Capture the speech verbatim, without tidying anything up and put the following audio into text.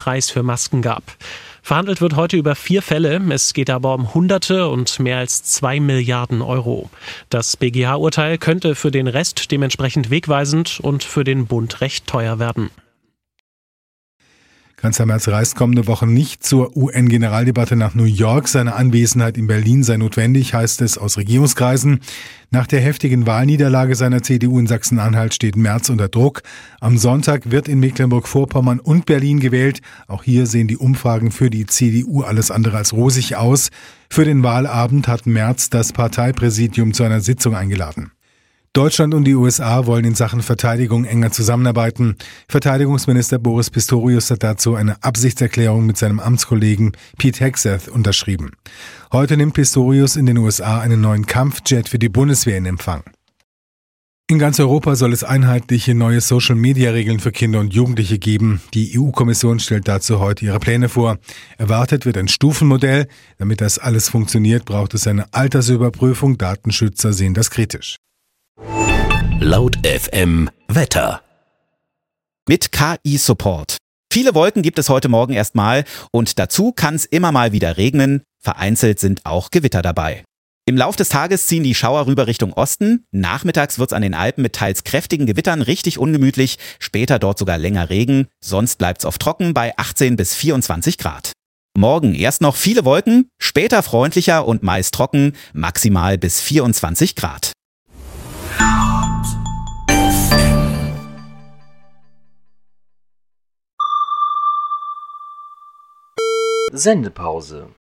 Preis für Masken gab. Verhandelt wird heute über vier Fälle. Es geht aber um Hunderte und mehr als zwei Milliarden Euro. Das B G H-Urteil könnte für den Rest dementsprechend wegweisend und für den Bund recht teuer werden. Kanzler Merz reist kommende Woche nicht zur U N-Generaldebatte nach New York. Seine Anwesenheit in Berlin sei notwendig, heißt es aus Regierungskreisen. Nach der heftigen Wahlniederlage seiner C D U in Sachsen-Anhalt steht Merz unter Druck. Am Sonntag wird in Mecklenburg-Vorpommern und Berlin gewählt. Auch hier sehen die Umfragen für die C D U alles andere als rosig aus. Für den Wahlabend hat Merz das Parteipräsidium zu einer Sitzung eingeladen. Deutschland und die U S A wollen in Sachen Verteidigung enger zusammenarbeiten. Verteidigungsminister Boris Pistorius hat dazu eine Absichtserklärung mit seinem Amtskollegen Pete Hegseth unterschrieben. Heute nimmt Pistorius in den U S A einen neuen Kampfjet für die Bundeswehr in Empfang. In ganz Europa soll es einheitliche neue Social-Media-Regeln für Kinder und Jugendliche geben. Die E U-Kommission stellt dazu heute ihre Pläne vor. Erwartet wird ein Stufenmodell. Damit das alles funktioniert, braucht es eine Altersüberprüfung. Datenschützer sehen das kritisch. Laut F M Wetter. Mit K I-Support. Viele Wolken gibt es heute Morgen erstmal und dazu kann es immer mal wieder regnen. Vereinzelt sind auch Gewitter dabei. Im Lauf des Tages ziehen die Schauer rüber Richtung Osten. Nachmittags wird es an den Alpen mit teils kräftigen Gewittern richtig ungemütlich. Später dort sogar länger Regen. Sonst bleibt es oft trocken bei achtzehn bis vierundzwanzig Grad. Morgen erst noch viele Wolken, später freundlicher und meist trocken, maximal bis vierundzwanzig Grad. Sendepause.